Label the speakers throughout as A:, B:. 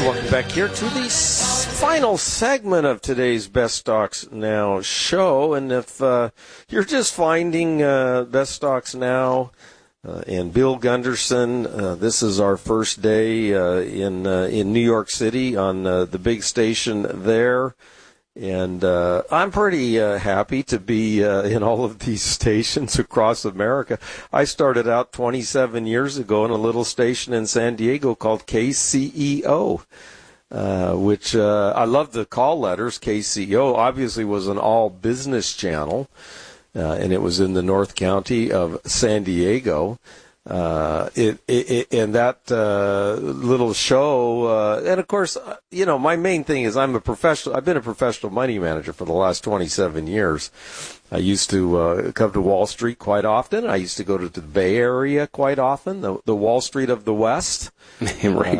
A: welcome back here to the final segment of today's Best Stocks Now show. And if you're just finding Best Stocks Now and Bill Gunderson, this is our first day in New York City on the big station there. And I'm pretty happy to be in all of these stations across America. I started out 27 years ago in a little station in San Diego called KCEO, which I love the call letters. KCEO obviously was an all-business channel, and it was in the North County of San Diego. And that little show, and of course, my main thing is I've been a professional money manager for the last 27 years. I used to come to Wall Street quite often. I used to go to the Bay Area quite often, the Wall Street of the West.
B: Right.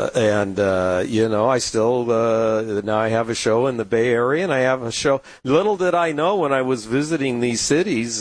A: I still, now I have a show in the Bay Area, and I have a show. Little did I know when I was visiting these cities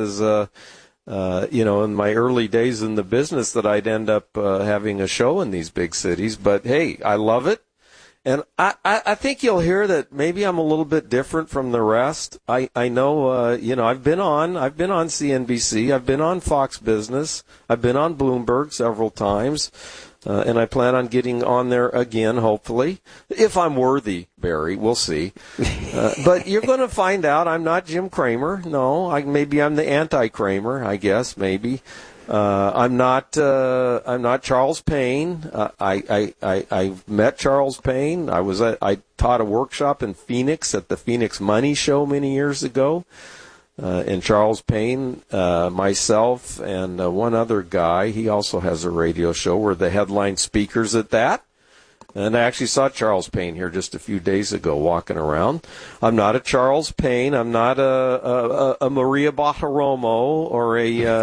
A: in my early days in the business that I'd end up having a show in these big cities. But, hey, I love it. And I think you'll hear that maybe I'm a little bit different from the rest. I know, I've been on CNBC. I've been on Fox Business. I've been on Bloomberg several times. And I plan on getting on there again, hopefully. If I'm worthy, Barry, we'll see. But you're going to find out I'm not Jim Cramer. No, maybe I'm the anti-Cramer, I guess, maybe. I'm not Charles Payne. I've met Charles Payne. I taught a workshop in Phoenix at the Phoenix Money Show many years ago. And Charles Payne, myself, and one other guy, he also has a radio show. We're the headline speakers at that. And I actually saw Charles Payne here just a few days ago walking around. I'm not a Charles Payne. I'm not a Maria Bartiromo or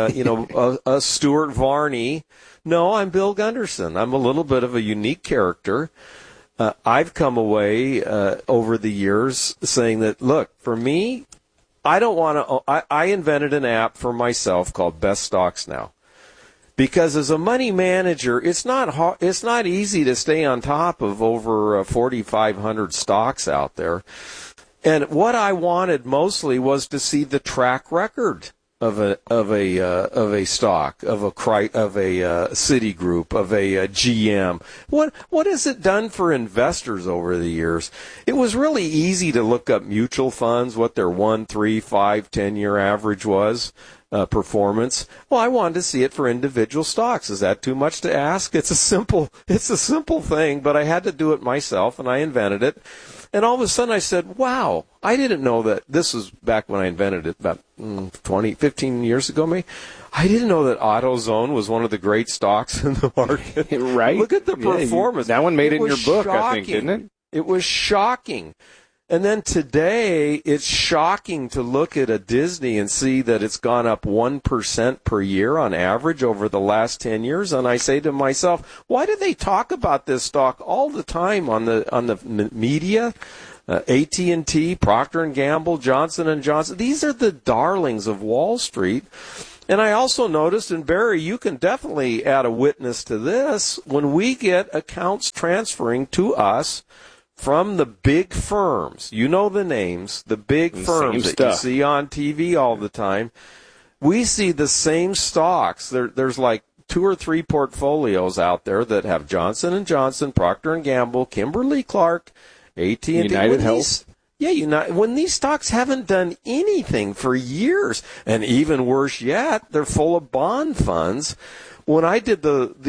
A: a Stuart Varney. No, I'm Bill Gunderson. I'm a little bit of a unique character. I've come away over the years saying that, look, for me, I don't want to. I invented an app for myself called Best Stocks Now, because as a money manager, it's not easy to stay on top of over 4,500 stocks out there. And what I wanted mostly was to see the track record of a stock, of a Citigroup, of a GM. What has it done for investors over the years? It was really easy to look up mutual funds, what their 1, 3, 5, 10-year average was, performance. Well, I wanted to see it for individual stocks. Is that too much to ask? It's a simple thing, but I had to do it myself, and I invented it. And all of a sudden I said, wow, I didn't know that. This was back when I invented it, about 15 years ago, maybe. I didn't know that AutoZone was one of the great stocks in the market.
B: Right.
A: Look at the performance.
B: That one made it in your book,
A: shocking.
B: I think, didn't it?
A: It was shocking. And then today, it's shocking to look at a Disney and see that it's gone up 1% per year on average over the last 10 years. And I say to myself, why do they talk about this stock all the time on the media? AT&T, Procter & Gamble, Johnson & Johnson. These are the darlings of Wall Street. And I also noticed, and Barry, you can definitely add a witness to this, when we get accounts transferring to us from the big firms, you know the names, the big firms that you see on TV all the time, we see the same stocks. There's like 2 or 3 portfolios out there that have Johnson & Johnson, Procter & Gamble, Kimberly-Clark, AT&T.
B: United Health.
A: Yeah, when these stocks haven't done anything for years, and even worse yet, they're full of bond funds. When I did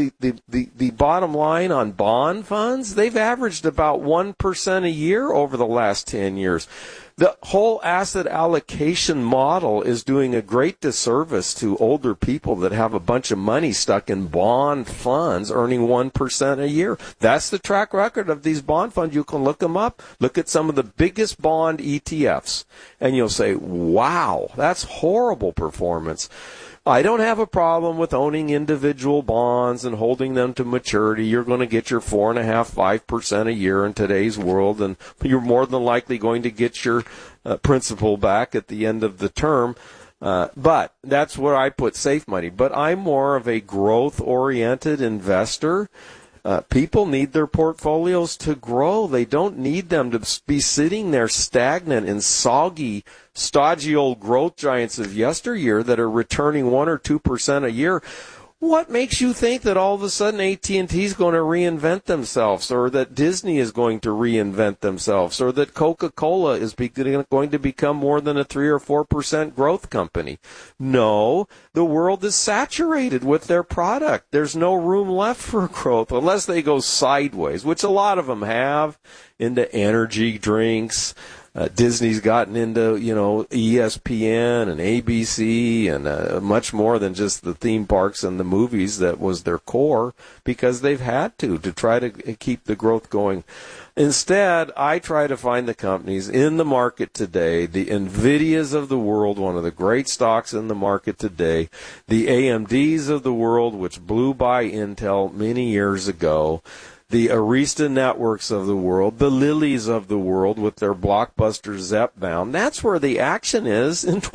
A: the bottom line on bond funds, they've averaged about 1% a year over the last 10 years. The whole asset allocation model is doing a great disservice to older people that have a bunch of money stuck in bond funds earning 1% a year. That's the track record of these bond funds. You can look them up. Look at some of the biggest bond ETFs, and you'll say, wow, that's horrible performance. I don't have a problem with owning individual bonds and holding them to maturity. You're going to get your 4.5%, 5% a year in today's world, and you're more than likely going to get your principal back at the end of the term. But that's where I put safe money. But I'm more of a growth-oriented investor. People need their portfolios to grow. They don't need them to be sitting there stagnant in soggy, stodgy old growth giants of yesteryear that are returning 1 or 2% a year. What makes you think that all of a sudden AT&T is going to reinvent themselves, or that Disney is going to reinvent themselves, or that Coca-Cola is going to become more than a 3 or 4% growth company? No, the world is saturated with their product. There's no room left for growth unless they go sideways, which a lot of them have, into energy drinks. Disney's gotten into, ESPN and ABC and much more than just the theme parks and the movies that was their core, because they've had to try to keep the growth going. Instead, I try to find the companies in the market today, the NVIDIAs of the world, one of the great stocks in the market today, the AMDs of the world, which blew by Intel many years ago, the Arista Networks of the world, the Lillys of the world with their blockbuster Zepbound. That's where the action is in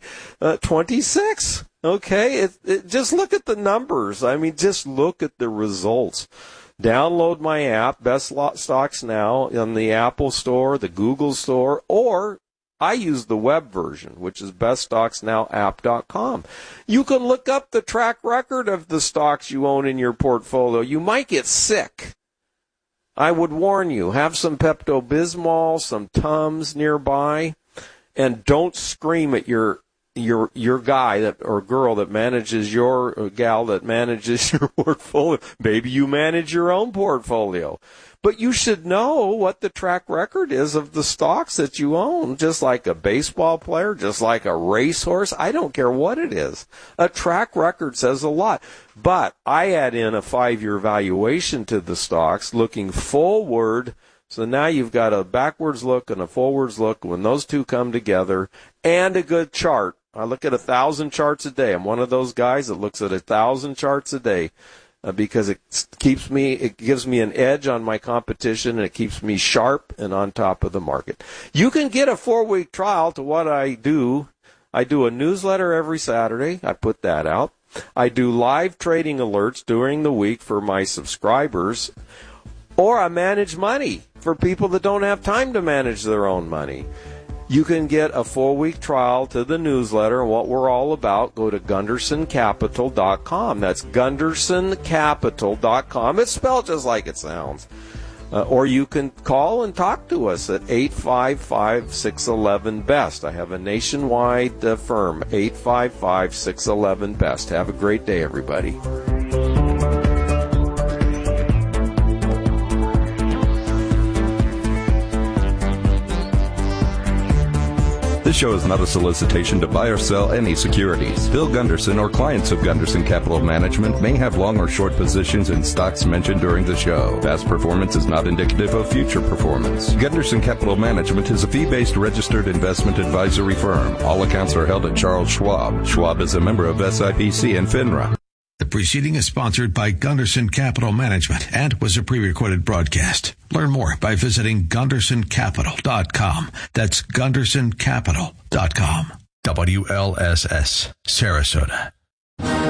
A: 2026. Okay? Just look at the numbers. I mean, just look at the results. Download my app, Best Stocks Now, on the Apple Store, the Google Store, or I use the web version, which is beststocksnowapp.com. You can look up the track record of the stocks you own in your portfolio. You might get sick. I would warn you, have some Pepto-Bismol, some Tums nearby, and don't scream at your guy or girl that manages your gal that manages your portfolio. Maybe you manage your own portfolio. But you should know what the track record is of the stocks that you own, just like a baseball player, just like a racehorse. I don't care what it is. A track record says a lot. But I add in a 5-year valuation to the stocks, looking forward. So now you've got a backwards look and a forwards look. When those two come together, and a good chart. I look at 1,000 charts a day. I'm one of those guys that looks at 1,000 charts a day. Because it gives me an edge on my competition, and it keeps me sharp and on top of the market. You can get a 4-week trial to what I do. I do a newsletter every Saturday. I put that out. I do live trading alerts during the week for my subscribers, or I manage money for people that don't have time to manage their own money. You can get a 4-week trial to the newsletter and what we're all about. Go to GundersonCapital.com. That's GundersonCapital.com. It's spelled just like it sounds. Or you can call and talk to us at 855-611-BEST. I have a nationwide firm, 855-611-BEST. Have a great day, everybody.
C: This show is not a solicitation to buy or sell any securities. Bill Gunderson or clients of Gunderson Capital Management may have long or short positions in stocks mentioned during the show. Past performance is not indicative of future performance. Gunderson Capital Management is a fee-based registered investment advisory firm. All accounts are held at Charles Schwab. Schwab is a member of SIPC and FINRA.
D: The preceding is sponsored by Gunderson Capital Management and was a pre-recorded broadcast. Learn more by visiting GundersonCapital.com. That's GundersonCapital.com. WLSS, Sarasota.